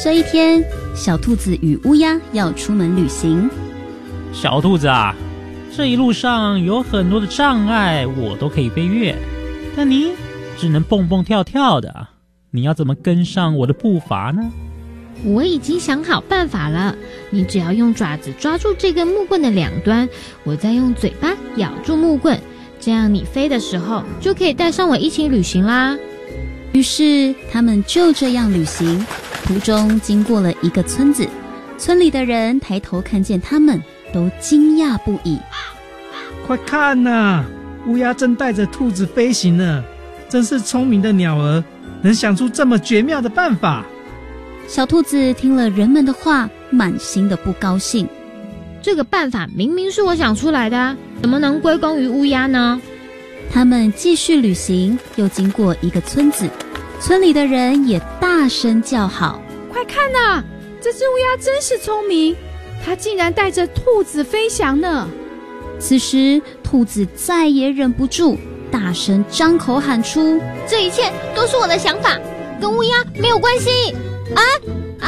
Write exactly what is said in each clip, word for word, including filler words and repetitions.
这一天，小兔子与乌鸦要出门旅行。 小兔子啊，这一路上有很多的障碍，我都可以飞越，但你只能蹦蹦跳跳的，你要怎么跟上我的步伐呢？ 我已经想好办法了，你只要用爪子抓住这根木棍的两端，我再用嘴巴咬住木棍，这样你飞的时候就可以带上我一起旅行啦。 于是他们就这样旅行，途中经过了一个村子，村里的人抬头看见他们，都惊讶不已。 快看啊，乌鸦正带着兔子飞行呢，真是聪明的鸟儿，能想出这么绝妙的办法。 小兔子听了人们的话，满心的不高兴。 这个办法明明是我想出来的啊，怎么能归功于乌鸦呢？ 他们继续旅行，又经过一个村子，村里的人也大声叫好： 快看啊，这只乌鸦真是聪明，它竟然带着兔子飞翔呢。 此时兔子再也忍不住，大声张口喊出： 这一切都是我的想法，跟乌鸦没有关系啊啊！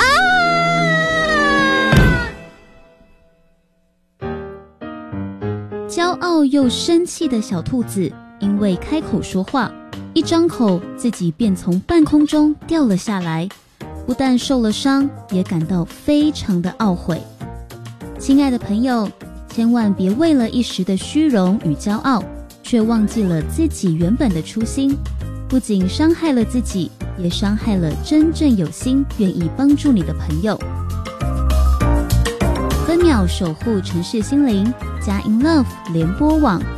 骄傲又生气的小兔子因为开口说话，一张口自己便从半空中掉了下来，不但受了伤，也感到非常的懊悔。亲爱的朋友，千万别为了一时的虚荣与骄傲，却忘记了自己原本的初心，不仅伤害了自己，也伤害了真正有心愿意帮助你的朋友。分秒守护城市心灵，佳音 Love 联播网